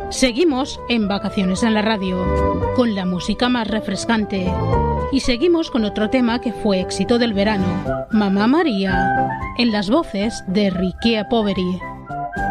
Seguimos en Vacaciones en la Radio, con la música más refrescante. Y seguimos con otro tema que fue éxito del verano, Mamma María, en las voces de Ricky Poveri.